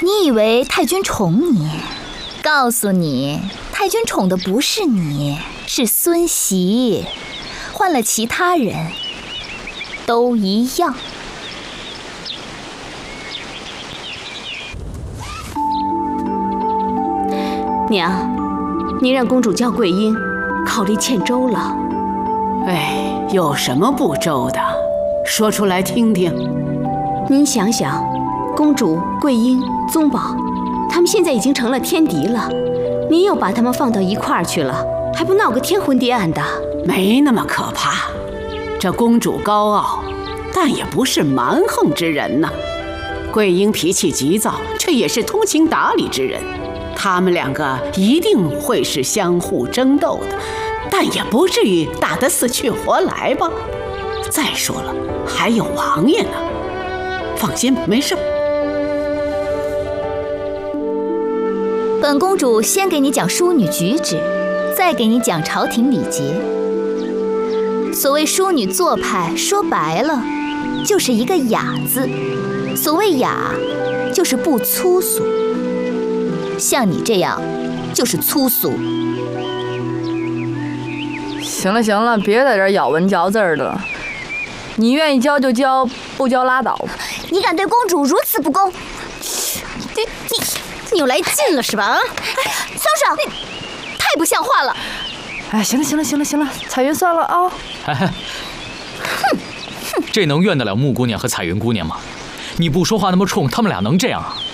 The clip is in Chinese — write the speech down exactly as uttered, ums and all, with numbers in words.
你以为太君宠你？告诉你，太君宠的不是你，是孙媳。换了其他人，都一样。 娘，您让公主叫桂英，考虑欠周了。 哎，有什么不周的？说出来听听。 您想想，公主、桂英、宗宝，他们现在已经成了天敌了，您又把他们放到一块儿去了，还不闹个天昏地暗的？ 没那么可怕。这公主高傲，但也不是蛮横之人呐。桂英脾气急躁，却也是通情达理之人。他们两个一定会是相互争斗的，但也不至于打得死去活来吧。再说了，还有王爷呢。放心吧，没事。 本公主先给你讲淑女举止，再给你讲朝廷礼节。所谓淑女做派，说白了就是一个雅字。所谓雅，就是不粗俗。像你这样，就是粗俗。 行了行了，别在这儿咬文嚼字的了。你愿意教就教，不教拉倒。 你敢对公主如此不公？你你你又来劲了是吧？啊！哎，松手！太不像话了！ 哎，行了行了行了行了，彩云算了啊。 哎，哼，这能怨得了穆姑娘和彩云姑娘吗？你不说话那么冲，他们俩能这样啊？